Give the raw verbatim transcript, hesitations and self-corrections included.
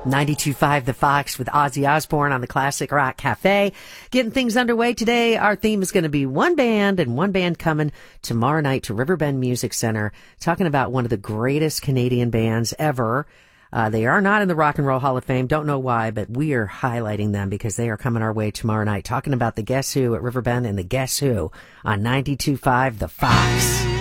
ninety-two point five The Fox with Ozzy Osbourne on the Classic Rock Cafe. Getting things underway today. Our theme is going to be one band, and one band coming tomorrow night to Riverbend Music Center, talking about one of the greatest Canadian bands ever. Uh, they are not in the Rock and Roll Hall of Fame. Don't know why, but we are highlighting them because they are coming our way tomorrow night, talking about the Guess Who at Riverbend and the Guess Who on ninety-two point five The Fox.